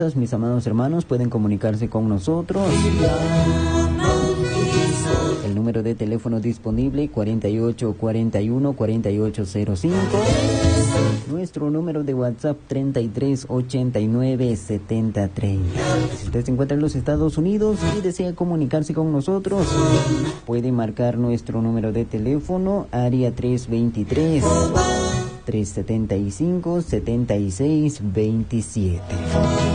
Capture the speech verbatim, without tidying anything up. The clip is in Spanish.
Mis amados hermanos, pueden comunicarse con nosotros. El número de teléfono disponible cuarenta y ocho cuarenta y uno cuarenta y ocho cero cinco. Nuestro número de WhatsApp treinta y tres ochenta y nueve setenta treinta. Si usted se encuentra en los Estados Unidos y desea comunicarse con nosotros, puede marcar nuestro número de teléfono área tres veintitrés, trescientos setenta y cinco, setenta y seis veintisiete.